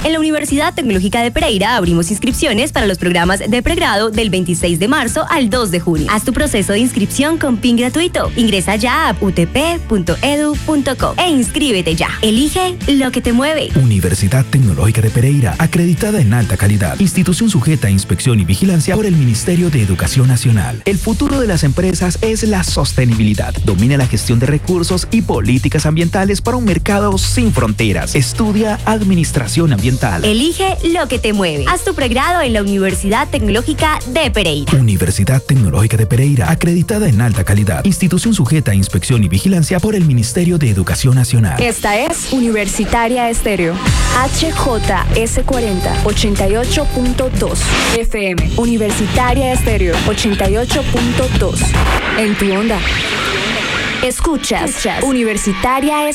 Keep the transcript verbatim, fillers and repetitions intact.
En la Universidad Tecnológica de Pereira abrimos inscripciones para los programas de pregrado del veintiséis de marzo al dos de junio. Haz tu proceso de inscripción con P I N gratuito. Ingresa ya a u t p punto e d u punto co e inscríbete ya. Elige lo que te mueve. Universidad Tecnológica de Pereira, acreditada en alta calidad. Institución sujeta a inspección y vigilancia por el Ministerio de Educación Nacional. El futuro de las empresas es la sostenibilidad. Domina la gestión de recursos y políticas ambientales para un mercado sin fronteras. Estudia Administración Ambiental. Elige lo que te mueve. Haz tu pregrado en la Universidad Tecnológica de Pereira. Universidad Tecnológica de Pereira, acreditada en alta calidad. Institución sujeta a inspección y vigilancia por el Ministerio de Educación Nacional. Esta es Universitaria Estéreo. H J S cuarenta, ochenta y ocho punto dos F M. Universitaria Estéreo, ochenta y ocho punto dos. En tu onda. Escuchas, Escuchas. Universitaria Estéreo.